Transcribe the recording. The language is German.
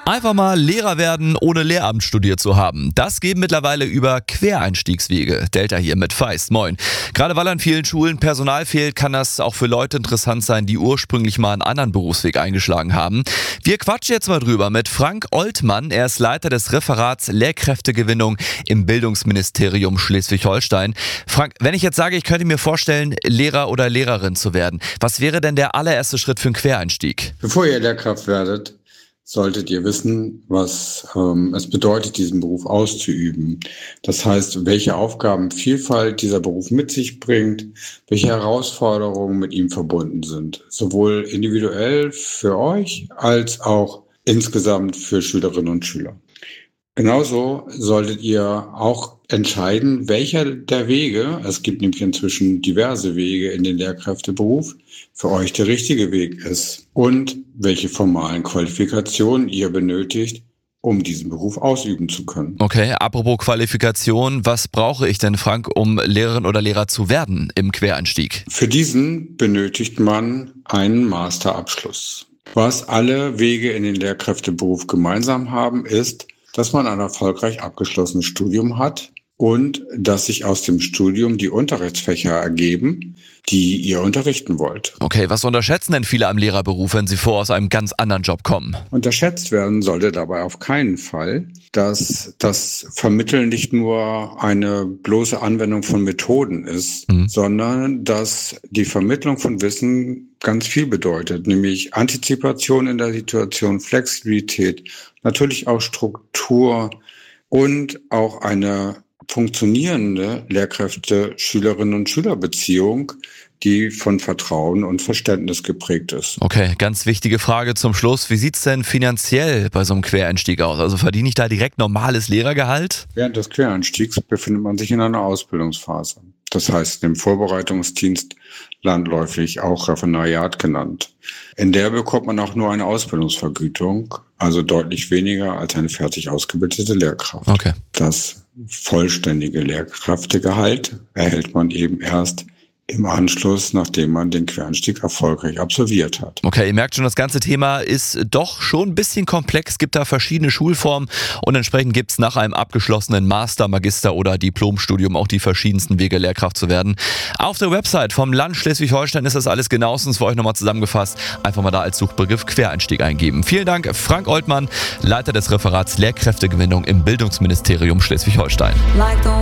Einfach mal Lehrer werden, ohne Lehramt studiert zu haben. Das geben mittlerweile über Quereinstiegswege. Delta hier mit Feist. Moin. Gerade weil an vielen Schulen Personal fehlt, kann das auch für Leute interessant sein, die ursprünglich mal einen anderen Berufsweg eingeschlagen haben. Wir quatschen jetzt mal drüber mit Frank Oltmann. Er ist Leiter des Referats Lehrkräftegewinnung im Bildungsministerium Schleswig-Holstein. Frank, wenn ich jetzt sage, ich könnte mir vorstellen, Lehrer oder Lehrerin zu werden, was wäre denn der allererste Schritt für einen Quereinstieg? Bevor ihr Lehrkraft werdet, solltet ihr wissen, was es bedeutet, diesen Beruf auszuüben. Das heißt, welche Aufgabenvielfalt dieser Beruf mit sich bringt, welche Herausforderungen mit ihm verbunden sind. Sowohl individuell für euch als auch insgesamt für Schülerinnen und Schüler. Genauso solltet ihr auch entscheiden, welcher der Wege, es gibt nämlich inzwischen diverse Wege in den Lehrkräfteberuf, für euch der richtige Weg ist und welche formalen Qualifikationen ihr benötigt, um diesen Beruf ausüben zu können. Okay, apropos Qualifikation, was brauche ich denn, Frank, um Lehrerin oder Lehrer zu werden im Quereinstieg? Für diesen benötigt man einen Masterabschluss. Was alle Wege in den Lehrkräfteberuf gemeinsam haben, ist, dass man ein erfolgreich abgeschlossenes Studium hat und dass sich aus dem Studium die Unterrichtsfächer ergeben, die ihr unterrichten wollt. Okay, was unterschätzen denn viele am Lehrerberuf, wenn sie aus einem ganz anderen Job kommen? Unterschätzt werden sollte dabei auf keinen Fall, dass das Vermitteln nicht nur eine bloße Anwendung von Methoden ist, sondern dass die Vermittlung von Wissen ganz viel bedeutet, nämlich Antizipation in der Situation, Flexibilität, natürlich auch Struktur und auch eine funktionierende Lehrkräfte-Schülerinnen- und Schülerbeziehung, die von Vertrauen und Verständnis geprägt ist. Okay, ganz wichtige Frage zum Schluss. Wie sieht's denn finanziell bei so einem Quereinstieg aus? Also verdiene ich da direkt normales Lehrergehalt? Während des Quereinstiegs befindet man sich in einer Ausbildungsphase. Das heißt, im Vorbereitungsdienst landläufig auch Referendariat genannt. In der bekommt man auch nur eine Ausbildungsvergütung, also deutlich weniger als eine fertig ausgebildete Lehrkraft. Okay. Das vollständige Lehrkräftegehalt erhält man eben erst im Anschluss, nachdem man den Quereinstieg erfolgreich absolviert hat. Okay, ihr merkt schon, das ganze Thema ist doch schon ein bisschen komplex. Es gibt da verschiedene Schulformen und entsprechend gibt es nach einem abgeschlossenen Master-, Magister- oder Diplomstudium auch die verschiedensten Wege, Lehrkraft zu werden. Auf der Website vom Land Schleswig-Holstein ist das alles genauestens für euch nochmal zusammengefasst. Einfach mal da als Suchbegriff Quereinstieg eingeben. Vielen Dank, Frank Oltmann, Leiter des Referats Lehrkräftegewinnung im Bildungsministerium Schleswig-Holstein.